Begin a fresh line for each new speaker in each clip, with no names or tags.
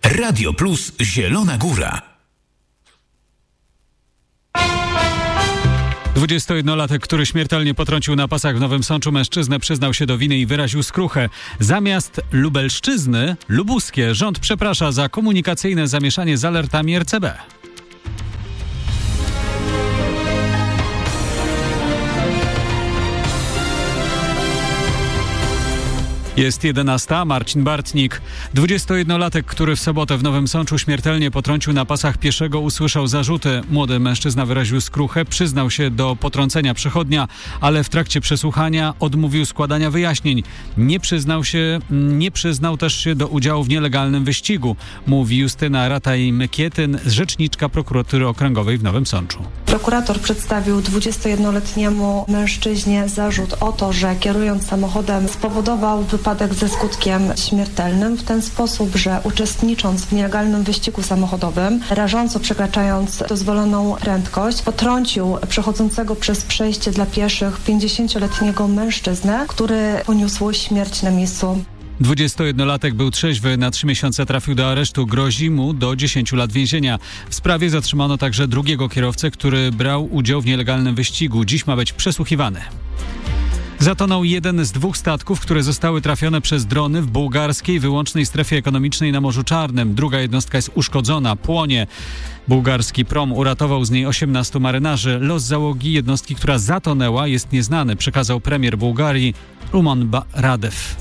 Radio Plus Zielona Góra.
21-latek, który śmiertelnie potrącił na pasach w Nowym Sączu mężczyznę, przyznał się do winy i wyraził skruchę. Zamiast Lubelszczyzny, lubuskie. Rząd przeprasza za komunikacyjne zamieszanie z alertami RCB. Jest 11. Marcin Bartnik. 21-latek, który w sobotę w Nowym Sączu śmiertelnie potrącił na pasach pieszego, usłyszał zarzuty. Młody mężczyzna wyraził skruchę, przyznał się do potrącenia przechodnia, ale w trakcie przesłuchania odmówił składania wyjaśnień. Nie przyznał też się do udziału w nielegalnym wyścigu, mówi Justyna Rataj-Mykietyn, rzeczniczka prokuratury okręgowej w Nowym Sączu.
Prokurator przedstawił 21-letniemu mężczyźnie zarzut o to, że kierując samochodem spowodował wypadek ze skutkiem śmiertelnym w ten sposób, że uczestnicząc w nielegalnym wyścigu samochodowym, rażąco przekraczając dozwoloną prędkość, potrącił przechodzącego przez przejście dla pieszych 50-letniego mężczyznę, który poniósł śmierć na miejscu.
21-latek był trzeźwy, na 3 miesiące trafił do aresztu, grozi mu do 10 lat więzienia. W sprawie zatrzymano także drugiego kierowcę, który brał udział w nielegalnym wyścigu. Dziś ma być przesłuchiwany. Zatonął jeden z 2 statków, które zostały trafione przez drony w bułgarskiej wyłącznej strefie ekonomicznej na Morzu Czarnym. Druga jednostka jest uszkodzona, płonie. Bułgarski prom uratował z niej 18 marynarzy. Los załogi jednostki, która zatonęła, jest nieznany, przekazał premier Bułgarii Ruman Radev.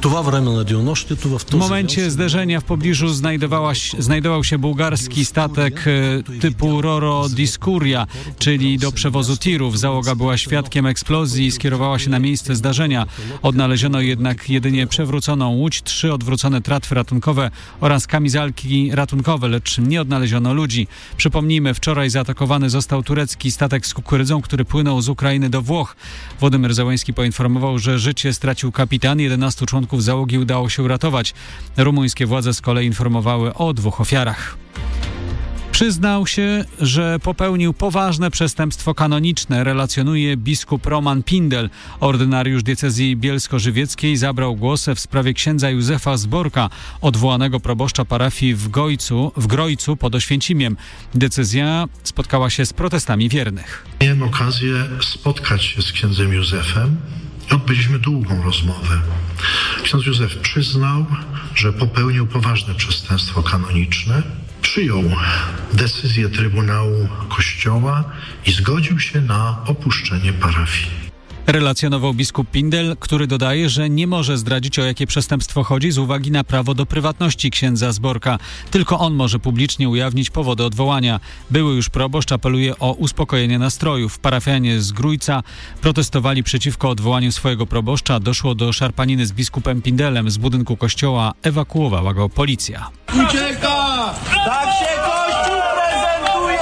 W momencie zderzenia w pobliżu znajdował się bułgarski statek typu Roro Discuria, czyli do przewozu tirów. Załoga była świadkiem eksplozji i skierowała się na miejsce zdarzenia. Odnaleziono jednak jedynie przewróconą łódź, 3 odwrócone tratwy ratunkowe oraz kamizelki ratunkowe, lecz nie odnaleziono ludzi. Przypomnijmy, wczoraj zaatakowany został turecki statek z kukurydzą, który płynął z Ukrainy do Włoch. Władimir Zełenski poinformował, że życie stracił kapitan, 11 członków załogi udało się uratować. Rumuńskie władze z kolei informowały o 2 ofiarach. Przyznał się, że popełnił poważne przestępstwo kanoniczne, relacjonuje biskup Roman Pindel. Ordynariusz diecezji bielsko-żywieckiej zabrał głos w sprawie księdza Józefa Zborka, odwołanego proboszcza parafii w Grojcu pod Oświęcimiem. Decyzja spotkała się z protestami wiernych.
Miałem okazję spotkać się z księdzem Józefem. Odbyliśmy długą rozmowę. Ksiądz Józef przyznał, że popełnił poważne przestępstwo kanoniczne, przyjął decyzję Trybunału Kościoła i zgodził się na opuszczenie parafii.
Relacjonował biskup Pindel, który dodaje, że nie może zdradzić, o jakie przestępstwo chodzi z uwagi na prawo do prywatności księdza Zborka. Tylko on może publicznie ujawnić powody odwołania. Były już proboszcz apeluje o uspokojenie nastrojów. Parafianie z Grójca protestowali przeciwko odwołaniu swojego proboszcza. Doszło do szarpaniny z biskupem Pindelem. Z budynku kościoła ewakuowała go policja.
Ucieka! Tak się Kościół prezentuje!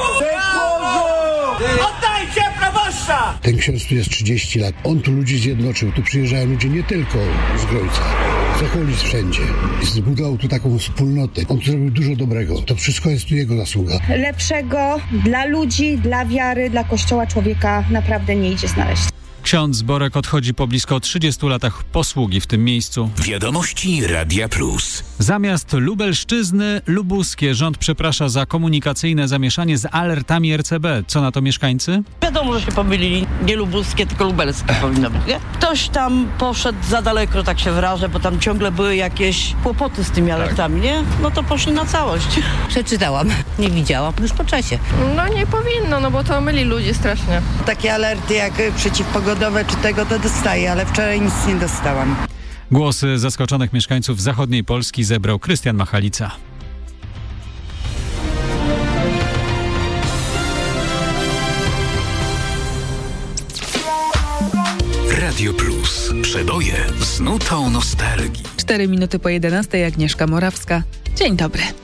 Oddajcie proboszcza!
Ten ksiądz tu jest 30 lat. On tu ludzi zjednoczył. Tu przyjeżdżają ludzie nie tylko z Grojca, z okolic wszędzie. Zbudował tu taką wspólnotę. On tu zrobił dużo dobrego. To wszystko jest tu jego zasługa.
Lepszego dla ludzi, dla wiary, dla Kościoła człowieka naprawdę nie idzie znaleźć.
Ksiądz Zborek odchodzi po blisko 30 latach posługi w tym miejscu.
Wiadomości Radia Plus.
Zamiast Lubelszczyzny, lubuskie. Rząd przeprasza za komunikacyjne zamieszanie z alertami RCB. Co na to mieszkańcy?
Wiadomo, że się pomylili. Nie lubuskie, tylko lubelskie powinno być, nie? Ktoś tam poszedł za daleko, tak się wyrażę, bo tam ciągle były jakieś kłopoty z tymi alertami, nie? No to poszli na całość.
Przeczytałam, nie widziałam, już po czasie.
No nie powinno, no bo to myli ludzi strasznie.
Takie alerty jak przeciwpogodowe czy tego to dostaję, ale wczoraj nic nie dostałam.
Głosy zaskoczonych mieszkańców zachodniej Polski zebrał Krystian Machalica.
Radio Plus. Przeboje z nutą nostalgii.
4 minuty po 11:00, Agnieszka Morawska. Dzień dobry.